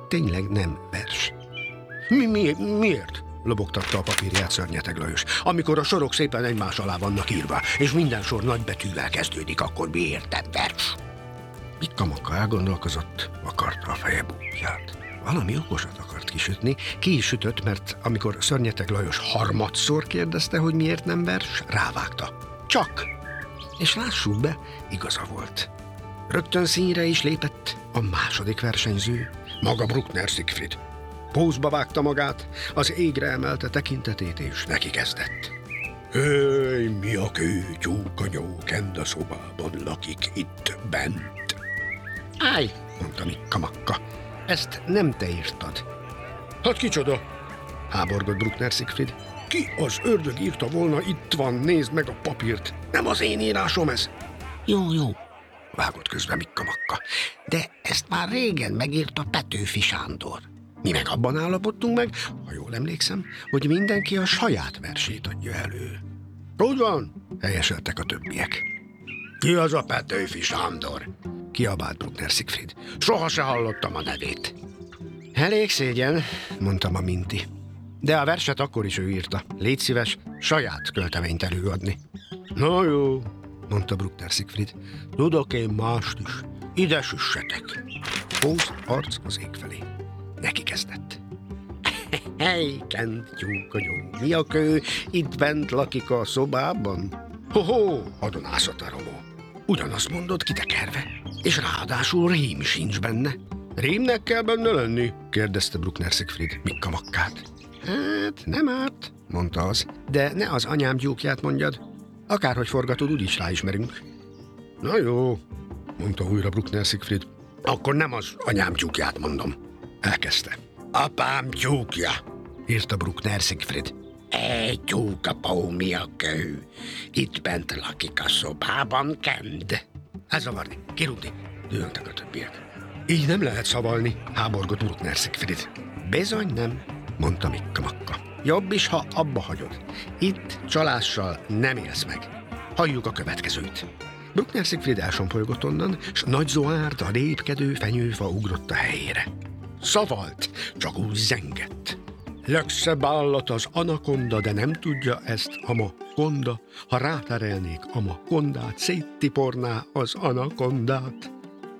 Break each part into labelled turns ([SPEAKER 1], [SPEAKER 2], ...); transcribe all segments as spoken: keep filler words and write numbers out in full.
[SPEAKER 1] tényleg nem vers. Mi, mi, miért? Lobogtatta a papírját Szörnyeteg Lajos. Amikor a sorok szépen egymás alá vannak írva, és minden sor nagybetűvel kezdődik, akkor miért nem vers? Mikka Makka elgondolkozott, akarta a feje bújját. Valami okosat akart kisütni, ki is sütött, mert amikor Szörnyeteg Lajos harmadszor kérdezte, hogy miért nem vers, rávágta. Csak! És lássuk be, igaza volt. Rögtön színre is lépett a második versenyző, maga Bruckner Siegfried. Pózba vágta magát, az égre emelte tekintetét, és neki kezdett. Hőj, mi a kő, tyúkanyó, kend a szobában lakik itt bent. Állj, mondta Mikka Makka, ezt nem te írtad. Hát kicsoda? Háborgott Bruckner Siegfried. Ki az ördög írta volna, itt van, nézd meg a papírt. Nem az én írásom ez. Jó, jó, vágott közbe Mikka Makka, de ezt már régen megírta Petőfi Sándor. Mi meg abban állapodtunk meg, ha jól emlékszem, hogy mindenki a saját versét adja elő. Úgy van, helyeseltek a többiek. Ki az a Petőfi Sándor? Kiabált Bruckner Siegfried. Soha se hallottam a nevét. Elég szégyen, mondtam a Minti. De a verset akkor is ő írta. Légy szíves, saját költeményt előadni. Na jó, mondta Bruckner Siegfried. Tudok én mást is. Ide süssetek. Póz arc az ég felé. Neki kezdett. Hely, kent tyúkanyó, mi a kő, itt bent lakik a szobában? Ho-ho, adonászott a Romó. Ugyanazt mondod kitekerve, és ráadásul rím sincs benne. Rímnek kell benne lenni? Kérdezte Bruckner Siegfried Mikka Makkát. Hát, nem árt, mondta az, de ne az anyám tyúkját mondjad. Akárhogy forgatod, úgyis ráismerünk. Na jó, mondta újra Bruckner Siegfried. Akkor nem az anyám tyúkját mondom. Elkezdte. Apám tyúkja, írta Bruckner Siegfried. Egy tyúkapó, mi a kő? Itt bent lakik a szobában kend. Elzavarni, kirúgni, dühöngtek a többiek. Így nem lehet szavalni, háborgott Bruckner Siegfried. Bizony nem, mondta Mikka Makka. Jobb is, ha abba hagyod. Itt csalással nem élsz meg. Halljuk a következőt. Bruckner Siegfried elsompolygott onnan, s Nagy Zoárd, a lépkedő fenyőfa ugrott a helyére. Szavalt, csak úgy zengett. Legszebb állat az anakonda, de nem tudja ezt ama konda. Ha ráterelnék ama kondát, széttiporná az anakondát.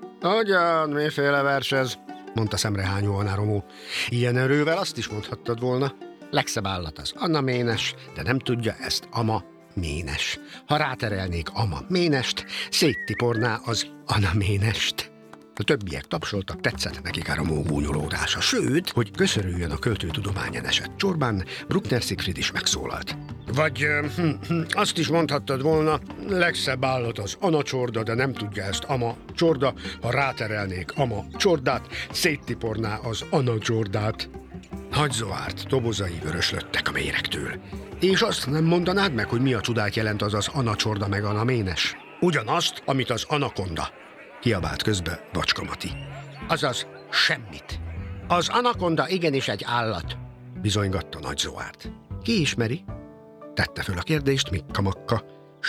[SPEAKER 1] Agyan, miféle vers ez? Mondta szemrehányóan a Romó. Ilyen erővel azt is mondhattad volna. Legszebb állat az anaménes, de nem tudja ezt ama ménes. Ha ráterelnék ama ménest, széttiporná az anaménest. A többiek tapsoltak, tetszett nekik a Romó gúnyolódása, sőt, hogy köszörüljön a költőtudományon esett csorbán, Bruckner Siegfried is megszólalt. Vagy hm, hm, azt is mondhattad volna, legszebb állat az anacsorda, de nem tudja ezt ama csorda, ha ráterelnék ama csordát, széttiporná az anacsordát. Nagy Zoárd tobozai vöröslöttek a méregtől. És azt nem mondanád meg, hogy mi a csodát jelent az az anacsorda meg anaménes? Ugyanazt, amit az anakonda. Kiabált közbe Bacska Mati. Azaz semmit. Az anakonda igenis egy állat, bizonygatta Nagy Zoárd. Ki ismeri? Tette föl a kérdést Mikka Makka.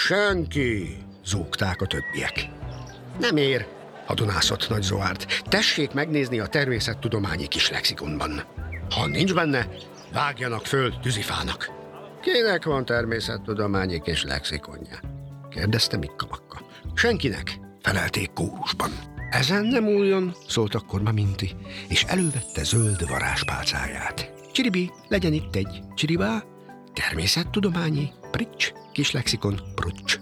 [SPEAKER 1] Senki, zúgták a többiek. Nem ér, hadonászott Nagy Zoárd. Tessék megnézni a természettudományi kis lexikonban. Ha nincs benne, vágjanak föl tűzifának. Kinek van természettudományi kis lexikonja? Kérdezte Mikka Makka. Senkinek, felelték kórusban. Ezen nem újjon, szólt akkor Maminti, és elővette zöld varázspálcáját. Csiribi, legyen itt egy csiribá, természettudományi, prics, kis lexikon, prucs.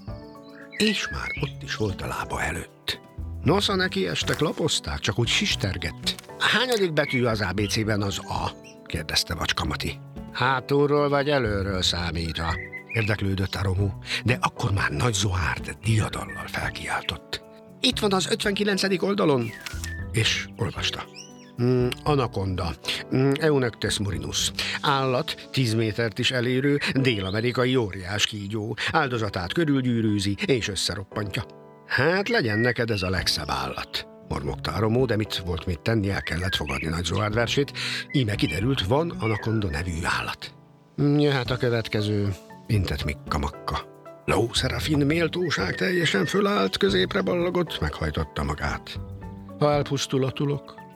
[SPEAKER 1] És már ott is volt a lába előtt. Nosza neki estek, lapozták, csak úgy sistergett. Hányadik betű az á bé cében az A? kérdezte Bacska Mati. Hátulról vagy előről számítva? Érdeklődött a Romó, de akkor már Nagy Zoárd diadallal felkiáltott. Itt van az ötvenkilencedik oldalon, és olvasta. Mm, anakonda, mm, Eunectes murinus. Állat, tíz métert is elérő, dél-amerikai óriás kígyó. Áldozatát körülgyűrűzi, és összeroppantja. Hát legyen neked ez a legszebb állat, mormogta a Romó, de mit volt mit tenni, el kellett fogadni Nagy Zoárd versét. Íme kiderült, van anakonda nevű állat. Jöhet a következő, intett Mikka Makka. Ló Szerafin méltóság teljesen fölállt, középre ballagott, meghajtotta magát. Ha elpusztul a tulok,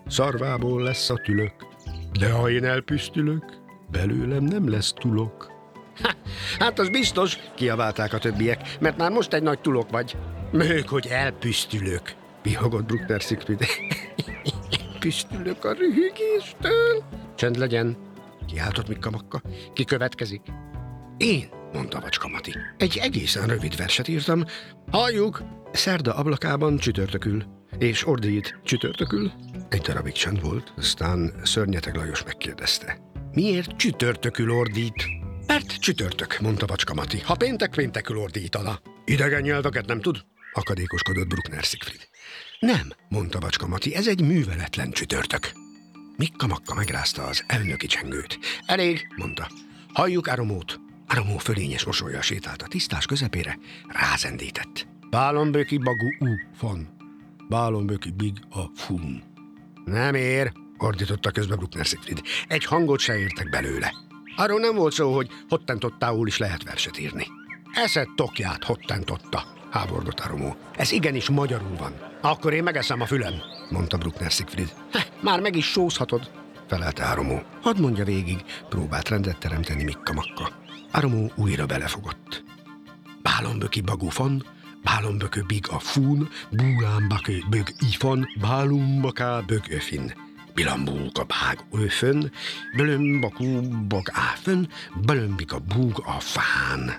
[SPEAKER 1] szarvából lesz a tülök, de ha én elpüstülök, belőlem nem lesz tulok. Ha, hát az biztos, kiabálták a többiek, mert már most egy nagy tulok vagy. Mög, hogy elpüstülök, pihogott Bruckner Siegfried. Püstülök a rühögéstől. Csend legyen, kiáltott Mikka Makka. Ki következik? Én, mondta Vacska Mati. Egy egészen rövid verset írtam. Halljuk! Szerda ablakában csütörtökül, és ordít csütörtökül. Egy darabig csend volt, aztán Szörnyeteg Lajos megkérdezte. Miért csütörtökül ordít? Mert csütörtök, mondta Vacska Mati. Ha péntek, péntekül ordítana. Idegen nyelveket nem tud? Akadékoskodott Bruckner Siegfried. Nem, mondta Vacska Mati, ez egy műveletlen csütörtök. Mikka Makka megrázta az elnöki csengőt. Elég, mondta. Halljuk Aromót. Aromó fölényes mosollyal sétált a tisztás közepére, rázendített. Bálonböki bagu u fan. Bálonböki big a fun. Nem ér, ordította közbe Bruckner Siegfried. Egy hangot se értek belőle. Arról nem volt szó, hogy hottentottául is lehet verset írni. Eszed tokját hottentotta, háborgott Aromó. Ez igenis magyarul van. Akkor én megeszem a fülem, mondta Bruckner Siegfried. Heh, már meg is sózhatod, felelte Aromó. Hadd mondja végig, próbált rendet teremteni Mikka Makka. Aromó újra belefogott. Bálonböki bagu fan, bálonbökö big a fún, búlámbakö bög ifan, bálumbaká bög öfin. Bilambulka bág öfön, bölömbakú bag áfön, bölömbika búg a fán.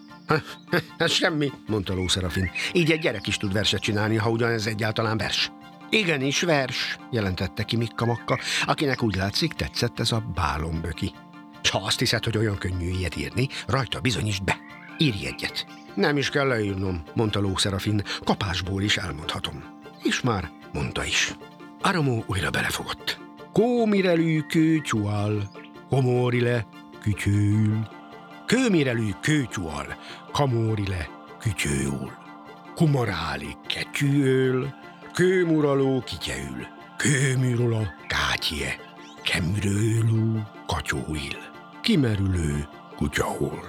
[SPEAKER 1] Ez semmi, mondta Ló Szerafin. Így egy gyerek is tud verset csinálni, ha ugyanez egyáltalán vers. Igenis vers, jelentette ki Mikka Makka, akinek úgy látszik tetszett ez a bálonböki. S ha azt hiszed, hogy olyan könnyű ilyet írni, rajta bizonyítsd be. Írj egyet. Nem is kell leírnom, mondta Ló Szerafin, kapásból is elmondhatom. És már mondta is. Aromó újra belefogott. Kómirelű kőtyuál, komorile kütyőül. Kőmirelű kőtyuál, kamórile kütyőül. Kumaráli ketyűöl, kőmuraló kityeül. Kőműrola kátyie, kemürőlú katyóil. Kimerülő kutyahol.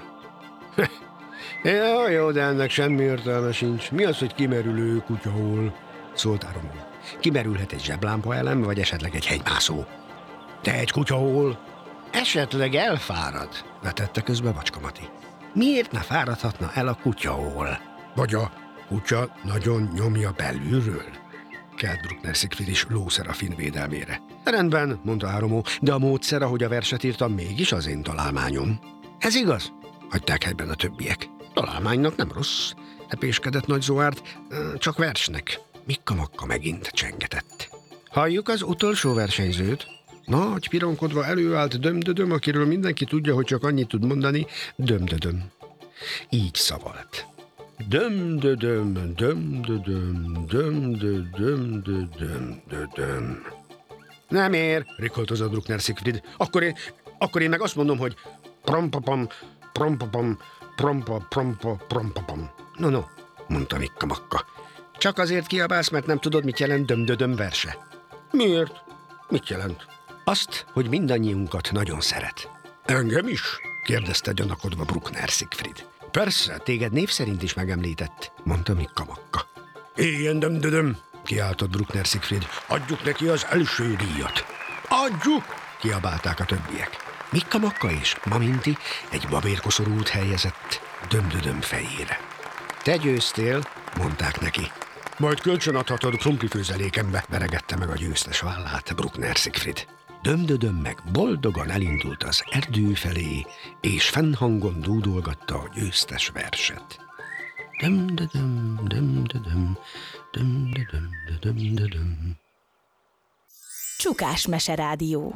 [SPEAKER 1] Ja, jó, de ennek semmi értelme sincs. Mi az, hogy kimerülő kutyahol? Szólt Aromó. Kimerülhet egy zseblámpa elem, vagy esetleg egy hegymászó. De egy kutyahol esetleg elfárad, vetette közbe Vacska Mati. Miért ne fáradhatna el a kutyahol? Vagy a kutya nagyon nyomja belülről? Kelt Bruckner Siegfried is Ló Szerafin védelmére. Rendben, mondta Aromó, de a módszer, ahogy a verset írtam, mégis az én találmányom. Ez igaz? Hagyták helyben a többiek. Találmánynak nem rossz, epéskedett Nagy Zoárd, csak versnek. Mikka Makka megint csengetett. Halljuk az utolsó versenyzőt? Nagy pironkodva előállt Dömdödöm, akiről mindenki tudja, hogy csak annyit tud mondani, Dömdödöm. Így szavalt. Dömdödöm, dömdödöm, dömdödöm, dömdödöm. Nem ér, rikoltozott Bruckner Siegfried. Akkor én, akkor én meg azt mondom, hogy prompapam, prompapam, prompa, prompa, prompapam. No, no, mondta Mikka Makka. Csak azért kiabálsz, mert nem tudod, mit jelent Dömdödöm verse. Miért? Mit jelent? Azt, hogy mindannyiunkat nagyon szeret. Engem is? Kérdezte gyanakodva Bruckner Siegfried. Persze, téged név szerint is megemlített, mondta Mikka Makka. Éljen Dömdödöm, kiáltott Bruckner Siegfried. Adjuk neki az első díjat. Adjuk! Kiabálták a többiek. Mikka Makka és Maminti egy babérkoszorút helyezett Dömdödöm fejére. Te győztél, mondták neki. Majd kölcsönadhatod krumplifőzelékembe, veregette meg a győztes vállát Bruckner Siegfried. Dömdödöm meg boldogan elindult az erdő felé, és fennhangon dúdolgatta a győztes verset. Dömdödöm, dömdödöm, dömdödöm, dömdödöm.
[SPEAKER 2] Csukás Meserádió.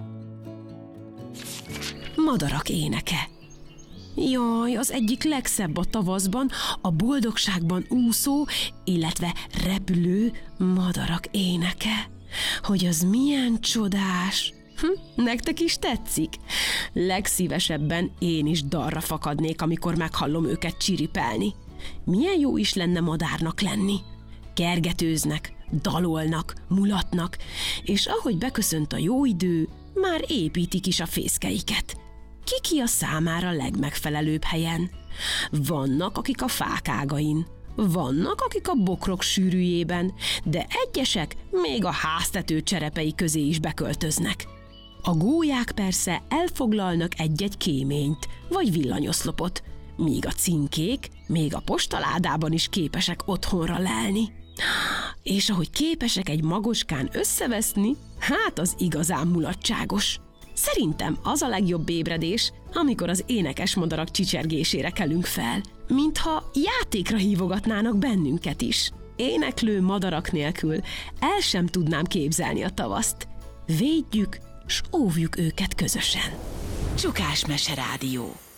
[SPEAKER 2] Madarak éneke. Jaj, az egyik legszebb a tavaszban, a boldogságban úszó, illetve repülő madarak éneke. Hogy az milyen csodás! Hm, nektek is tetszik? Legszívesebben én is dalra fakadnék, amikor meghallom őket csiripelni. Milyen jó is lenne madárnak lenni. Kergetőznek, dalolnak, mulatnak, és ahogy beköszönt a jó idő, már építik is a fészkeiket. Ki-ki a számára legmegfelelőbb helyen? Vannak, akik a fák ágain, vannak, akik a bokrok sűrűjében, de egyesek még a háztető cserepei közé is beköltöznek. A gólyák persze elfoglalnak egy-egy kéményt, vagy villanyoszlopot, míg a cinkék még a postaládában is képesek otthonra lelni. És ahogy képesek egy magoskán összeveszni, hát az igazán mulatságos. Szerintem az a legjobb ébredés, amikor az énekes madarak csicsergésére kelünk fel, mintha játékra hívogatnának bennünket is. Éneklő madarak nélkül el sem tudnám képzelni a tavaszt. Védjük s óvjuk őket közösen.
[SPEAKER 3] Csukás Mese Rádió.